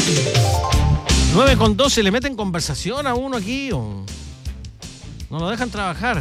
9:12, ¿le meten conversación a uno aquí o no lo dejan trabajar?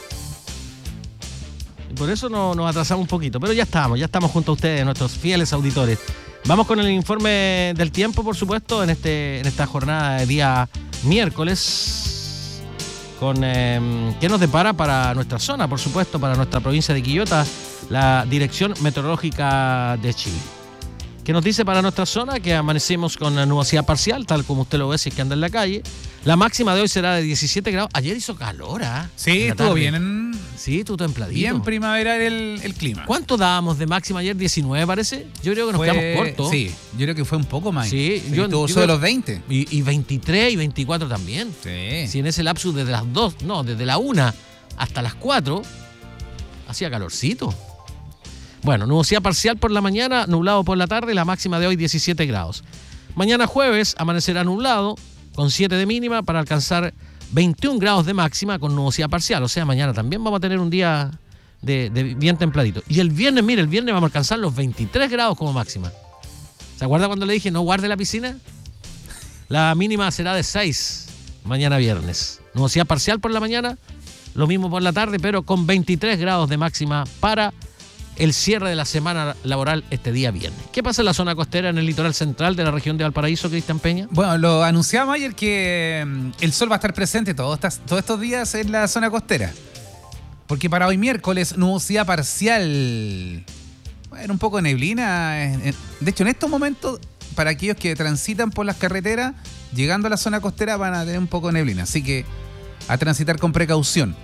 Y por eso nos atrasamos un poquito, pero ya estamos junto a ustedes, nuestros fieles auditores. Vamos con el informe del tiempo, por supuesto, en esta jornada de día miércoles, con qué nos depara para nuestra zona, por supuesto, para nuestra provincia de Quillota, la Dirección Meteorológica de Chile. ¿Qué nos dice para nuestra zona? Que amanecemos con nubosidad parcial, tal como usted lo ve si es que anda en la calle. La máxima de hoy será de 17 grados. Ayer hizo calor, ¿ah? Sí, estuvo bien. Sí, estuvo templadito. Bien primaveral el clima. ¿Cuánto dábamos de máxima ayer? ¿19 parece? Yo creo que nos quedamos cortos. Sí, yo creo que fue un poco más. Sí, estuvo sobre los 20. Y 23 y 24 también. Sí. Si en ese lapsus desde las 2, no, desde la 1 hasta las 4, hacía calorcito. Bueno, nubosidad parcial por la mañana, nublado por la tarde, la máxima de hoy 17 grados. Mañana jueves amanecerá nublado, con 7 de mínima, para alcanzar 21 grados de máxima con nubosidad parcial. O sea, mañana también vamos a tener un día de bien templadito. Y el viernes, mire, el viernes vamos a alcanzar los 23 grados como máxima. ¿Se acuerda cuando le dije no guarde la piscina? La mínima será de 6 mañana viernes. Nubosidad parcial por la mañana, lo mismo por la tarde, pero con 23 grados de máxima para el cierre de la semana laboral este día viernes. ¿Qué pasa en la zona costera, en el litoral central de la región de Valparaíso, Cristian Peña? Bueno, lo anunciamos ayer que el sol va a estar presente todos estos días en la zona costera. Porque para hoy miércoles, nubosidad parcial. Bueno, un poco de neblina. De hecho, en estos momentos, para aquellos que transitan por las carreteras, llegando a la zona costera van a tener un poco de neblina. Así que a transitar con precaución.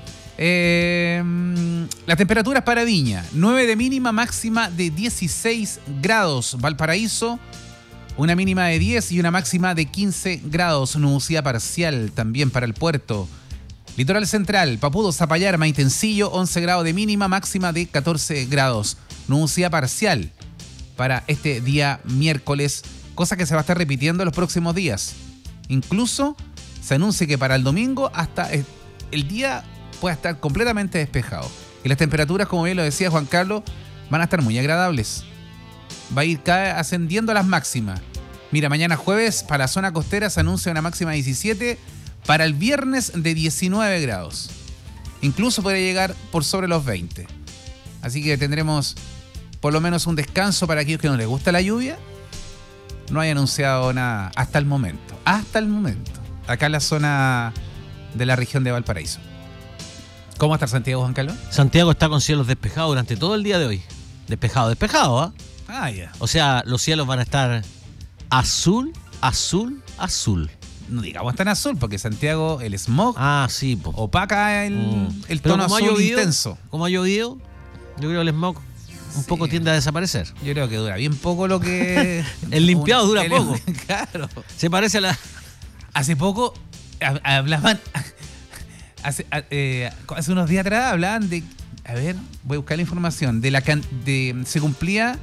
Las temperaturas para Viña, 9 de mínima, máxima de 16 grados. Valparaíso, una mínima de 10 y una máxima de 15 grados. Nubosidad parcial también para el puerto. Litoral central, Papudo, Zapallar, Maitencillo, 11 grados de mínima, máxima de 14 grados. Nubosidad parcial para este día miércoles, cosa que se va a estar repitiendo los próximos días. Incluso se anuncia que para el domingo hasta el día puede estar completamente despejado. Y las temperaturas, como bien lo decía Juan Carlos, van a estar muy agradables. Va a ir cada ascendiendo a las máximas. Mira, mañana jueves para la zona costera se anuncia una máxima de 17, para el viernes de 19 grados. Incluso puede llegar por sobre los 20. Así que tendremos por lo menos un descanso para aquellos que no les gusta la lluvia. No hay anunciado nada hasta el momento. Hasta el momento. Acá en la zona de la región de Valparaíso. ¿Cómo está Santiago, Juan Carlos? Santiago está con cielos despejados durante todo el día de hoy. Despejado, ¿ah? Ah, ya. O sea, los cielos van a estar azul, azul, azul. No digamos tan azul, porque Santiago, el smog sí, opaca el tono azul intenso. Como ha llovido, yo creo que el smog un poco tiende a desaparecer. Yo creo que dura bien poco lo que... El limpiado dura poco. Claro. Se parece a la... Hace poco hablaban... Hace unos días atrás hablaban de... A ver, voy a buscar la información. Se cumplía,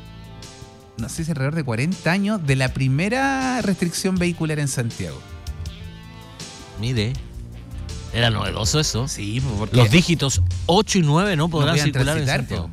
no sé si alrededor de 40 años de la primera restricción vehicular en Santiago. Mire, era novedoso eso. Sí, porque los dígitos 8 y 9 no podrán circular en Santiago.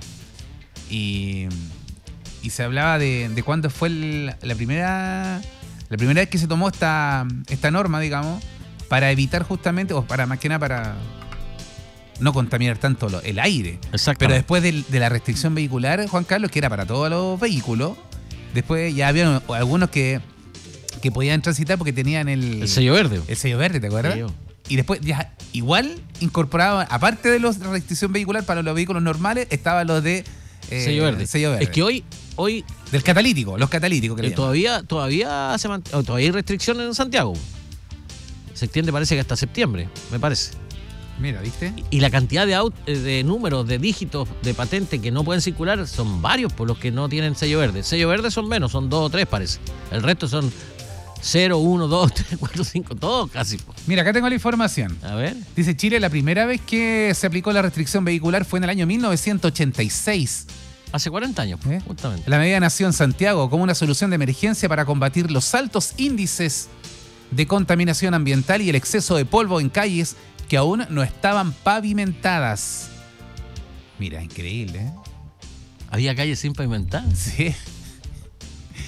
Y se hablaba de cuándo fue la primera vez que se tomó esta norma, digamos, para evitar justamente, o para más que nada para no contaminar tanto el aire. Pero después de la restricción vehicular, Juan Carlos, que era para todos los vehículos, después ya había algunos que podían transitar porque tenían el sello verde. El sello verde, ¿te acuerdas? Sí. Y después ya igual incorporaban, aparte de la restricción vehicular para los vehículos normales, estaban los de sello verde. Es que hoy del catalítico, los catalíticos que todavía hay restricciones en Santiago. Se extiende, parece que hasta septiembre, me parece. Mira, ¿viste? Y la cantidad de números, de dígitos, de patentes que no pueden circular son varios por los que no tienen sello verde. Sello verde son menos, son 2 o 3 parece. El resto son 0, 1, 2, 3, 4, 5, todo casi. Mira, acá tengo la información. A ver. Dice Chile, la primera vez que se aplicó la restricción vehicular fue en el año 1986. Hace 40 años, justamente. La medida nació en Santiago como una solución de emergencia para combatir los altos índices de contaminación ambiental y el exceso de polvo en calles que aún no estaban pavimentadas. Mira, increíble, ¿eh? ¿Había calles sin pavimentar? Sí.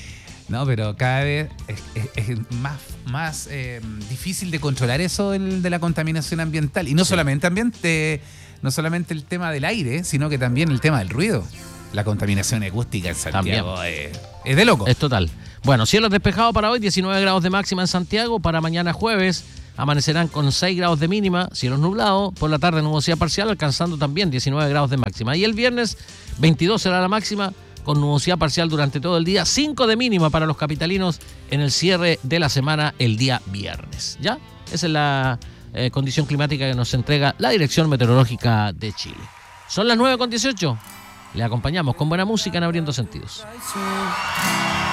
No, pero cada vez es más difícil de controlar eso de la contaminación ambiental. Y no solamente no solamente el tema del aire, sino que también el tema del ruido. La contaminación acústica en Santiago es de loco. Es total. Bueno, cielos despejados para hoy, 19 grados de máxima en Santiago. Para mañana jueves amanecerán con 6 grados de mínima, cielos nublados. Por la tarde nubosidad parcial, alcanzando también 19 grados de máxima. Y el viernes 22 será la máxima, con nubosidad parcial durante todo el día. 5 de mínima para los capitalinos en el cierre de la semana el día viernes. ¿Ya? Esa es la condición climática que nos entrega la Dirección Meteorológica de Chile. Son las 9:18. Le acompañamos con buena música en Abriendo Sentidos.